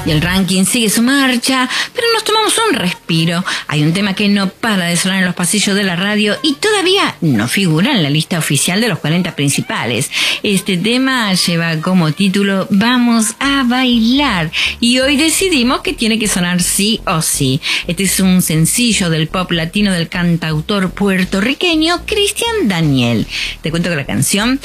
y el ranking sigue su marcha, pero nos tomamos un respiro. Hay un tema que no para de sonar en los pasillos de la radio y todavía no figura en la lista oficial de los 40 principales. Este tema lleva como título Vamos a bailar, y hoy decidimos que tiene que sonar sí o sí. Este es un sencillo del pop latino del cantautor puertorriqueño Cristian Daniel. Te cuento que la canción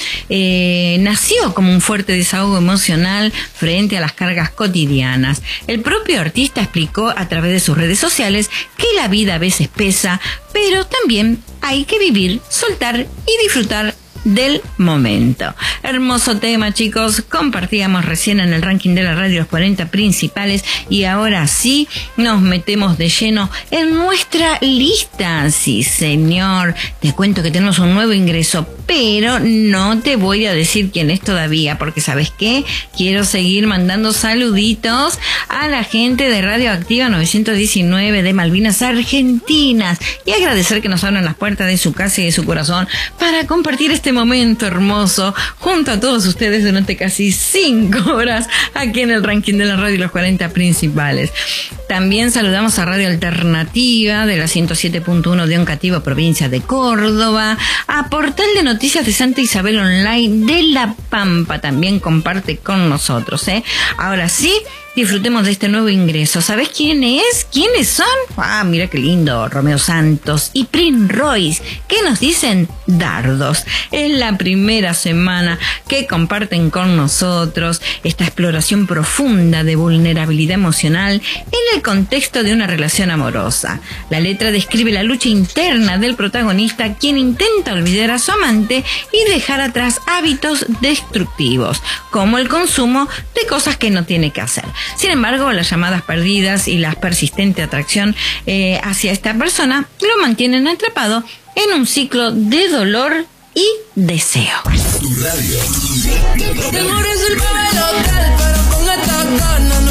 nació como un fuerte desahogo emocional frente a las cargas cotidianas. El propio artista explicó a través de sus redes sociales que la vida a veces pesa, pero también hay que vivir, soltar y disfrutar del momento. Hermoso tema, chicos. Compartíamos recién en el ranking de la radio los 40 principales y ahora sí nos metemos de lleno en nuestra lista. Sí, señor. Te cuento que tenemos un nuevo ingreso, pero no te voy a decir quién es todavía, porque ¿sabes qué? Quiero seguir mandando saluditos a la gente de Radioactiva 919 de Malvinas Argentinas y agradecer que nos abran las puertas de su casa y de su corazón para compartir este momento hermoso junto a todos ustedes durante casi 5 horas aquí en el ranking de la radio y los 40 principales. También saludamos a Radio Alternativa de la 107.1 de Oncativo, provincia de Córdoba, a Portal de Noticias de Santa Isabel Online de La Pampa, también comparte con nosotros, Ahora sí, disfrutemos de este nuevo ingreso. ¿Sabes quién es? ¿Quiénes son? Ah, mira qué lindo. Romeo Santos y Prince Royce, que nos dicen dardos. Es la primera semana que comparten con nosotros esta exploración profunda de vulnerabilidad emocional en el contexto de una relación amorosa. La letra describe la lucha interna del protagonista, quien intenta olvidar a su amante y dejar atrás hábitos destructivos, como el consumo de cosas que no tiene que hacer. Sin embargo, las llamadas perdidas y la persistente atracción hacia esta persona lo mantienen atrapado en un ciclo de dolor y deseo. Tu radio.